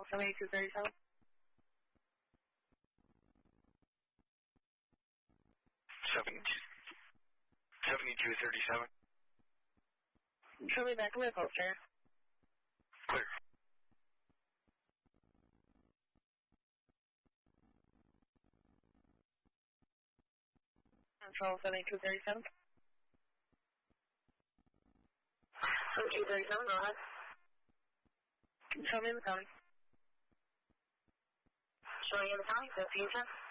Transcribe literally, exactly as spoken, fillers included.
seventy-two thirty-seven. seventy-two thirty-seven. Show me back to my poster. Clear. Control seventy-two thirty-seven. seventy-two thirty-seven, go ahead. Show me in the county. Showing in the county, fifteen ten.